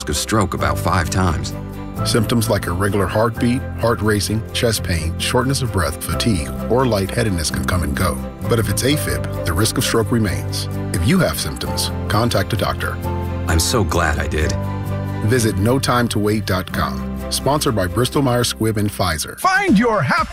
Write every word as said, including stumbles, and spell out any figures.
of stroke about five times. Symptoms like irregular heartbeat, heart racing, chest pain, shortness of breath, fatigue, or lightheadedness can come and go. But if it's AFib, the risk of stroke remains. If you have symptoms, contact a doctor. I'm so glad I did. Visit no time to wait dot com. Sponsored by Bristol Myers Squibb and Pfizer. Find your happy